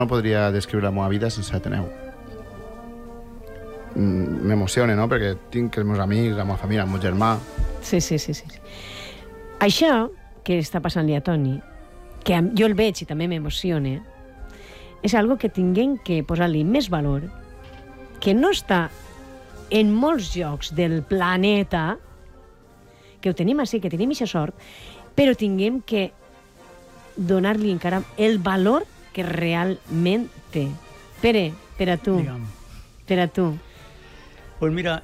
No podria descriure la meva vida sense Ateneu. M'emociona, no?, perquè tinc els meus amics, la meva família, el meu germà. Sí. Això que està passant-li a Toni, que jo el veig i també m'emociona, és algo que tinguem que posar-li més valor, que no està en molts llocs del planeta, que ho tenim així, que tenim aquesta sort, però tinguem que donar-li encara el valor que realment té. Pere, per a tu. Digue'm. Per a tu. Pues mira,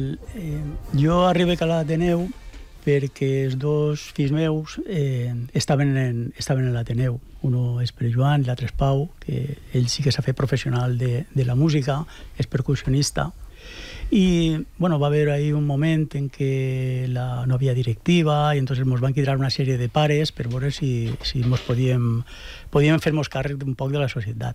jo arribo a l'Ateneu perquè els dos fills meus estaven en l'Ateneu. Uno és Pere Joan, l'altre és Pau, que ell sí que s'ha fet professional de la música, és percussionista. I bueno, va haver ahí un moment en què no havia directiva i entonces ens van cridar una sèrie de pares per veure si ens podíem fer-nos càrrec un poc de la societat.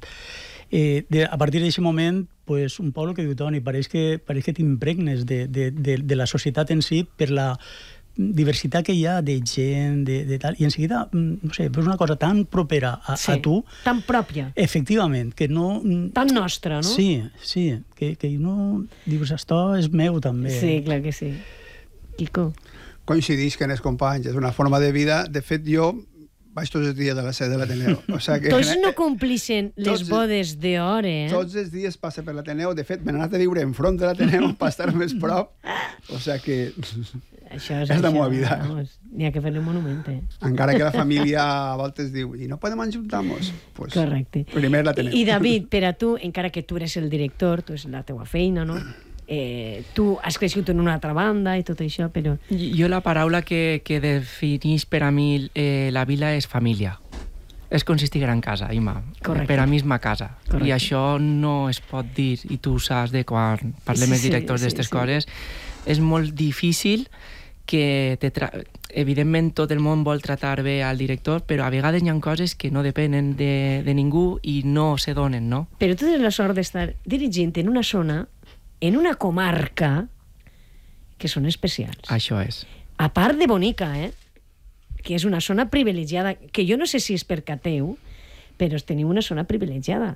A partir d'aquest moment, pues, un poc el que diu Toni, pareix que t'impregnes de la societat en si per la diversitat que hi ha de gent, de tal, i en seguida, no sé, és una cosa tan propera a tu. Tan pròpia. Efectivament, que no... Tan nostra, no? Sí, que no... Dius, això és meu, també. Sí, clar que sí. Quico. Coincidix que en els companys és una forma de vida. De fet, jo vaig tots els dies de la sede de l'Ateneu. O sigui que tots no complixen les bodes d'hora, eh? Tots els dies passa per l'Ateneu. De fet, m'he anat a viure enfront de l'Ateneu per estar més prop. O sigui que... Això és la meva vida. N'hi ha que fer-li un monument, eh? Encara que la família a voltes diu i no podem ajuntar-nos? Pues, correcte. Primer l'Ateneu. I David, per a tu, encara que tu eres el director, tu és la teua feina, no? Tu has crescut en una altra banda i tot això, però... Jo la paraula que defineix per a mi la vila és família. És com si estiguera en casa, Ima. Correcte. Per a mi és ma casa. Correcte. I això no es pot dir, i tu saps de quan parlem els directors d'aquestes coses, és molt difícil que evidentment tot el món vol tratar bé al director, però a vegades hi ha coses que no depenen de ningú i no se donen, no? Però tu tens la sort d'estar dirigint en una zona, en una comarca, que són especials. Això és. A part de bonica, que és una zona privilegiada, que jo no sé si és per cateu, però teniu una zona privilegiada.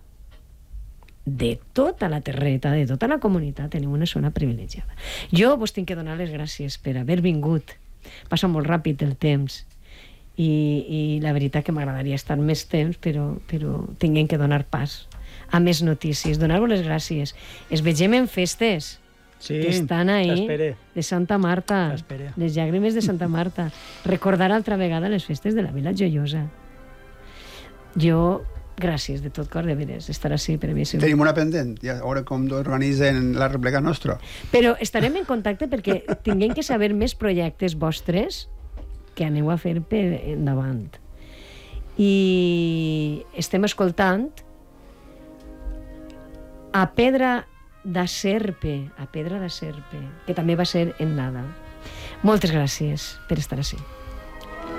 De tota la terreta, de tota la comunitat, tenim una zona privilegiada. Jo vos tinc que donar les gràcies per haver vingut. Passa molt ràpid el temps i la veritat que m'agradaria estar més temps, però tinguem que donar pas a més notícies. Donar-vos les gràcies. Es vegem en festes que estan ahí, de Santa Marta, les llàgrimes de Santa Marta. Recordar altra vegada les festes de la Vila Joiosa. Jo... Gràcies, de tot cor, de veres, estar així per a mi. Tenim una pendent, ja a veure com organitzen la rèplica nostra. Però estarem en contacte perquè tinguem que saber més projectes vostres que aneu a fer per endavant. I estem escoltant a Pedra da Serpe, que també va ser en Nada. Moltes gràcies per estar així.